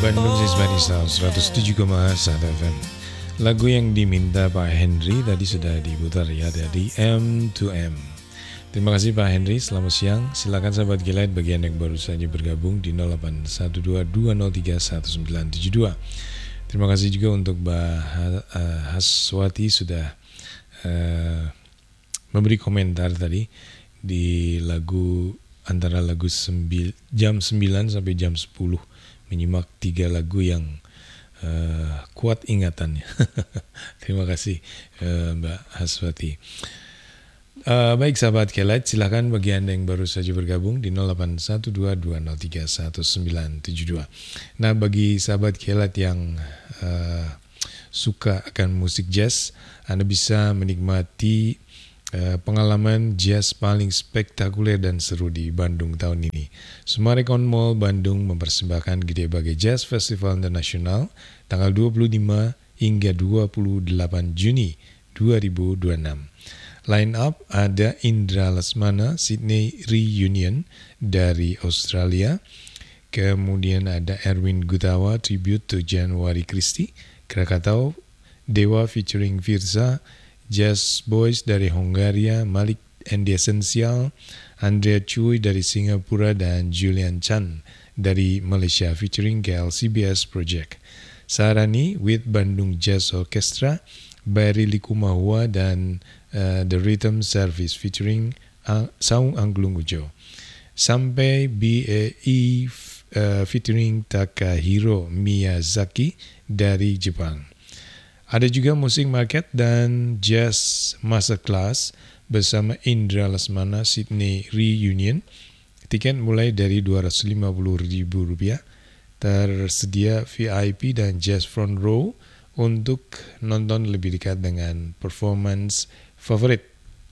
Bandung Zismani Sound 107,1 FM. Lagu yang diminta Pak Henry tadi sudah diputar ya dari M2M. Terima kasih Pak Henry, selamat siang. Silakan sahabat Gilait bagian yang baru saja bergabung di 0812203192. Terima kasih juga untuk Mbak Haswati sudah memberi komentar tadi di lagu antara lagu jam 9 sampai jam 10, menyimak 3 lagu yang kuat ingatannya. Terima kasih Mbak Haswati. Baik sahabat Gilait, silakan bagi Anda yang baru saja bergabung di 0812203192. Nah, bagi sahabat Gilait yang suka akan musik jazz, Anda bisa menikmati pengalaman jazz paling spektakuler dan seru di Bandung tahun ini. Summarecon Mall Bandung mempersembahkan Gede Bage Jazz Festival Internasional tanggal 25 hingga 28 Juni 2026. Line up ada Indra Lesmana Sydney Reunion dari Australia, kemudian ada Erwin Gutawa Tribute to January Christie, Krakatau, Dewa featuring Firza, Jazz Boys dari Hongaria, Malik and the Essential, Andrea Choi dari Singapura, dan Julian Chan dari Malaysia featuring KLCBS Project. Sarani with Bandung Jazz Orchestra, Barry Likumahua dan The Rhythm Service featuring Saung Angklung Ujo. Sampai BAE featuring Takahiro Miyazaki dari Jepang. Ada juga musik market dan jazz masterclass bersama Indra Lesmana Sydney Reunion. Tiket mulai dari Rp250.000. Tersedia VIP dan jazz front row untuk nonton lebih dekat dengan performance favorit.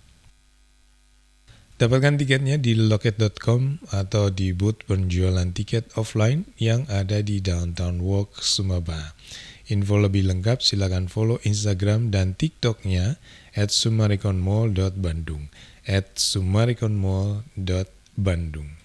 Dapatkan tiketnya di loket.com atau di booth penjualan tiket offline yang ada di Downtown Walk, Sumaba. Info lebih lengkap silakan follow Instagram dan TikToknya @summareconmall.bandung @summareconmall.bandung.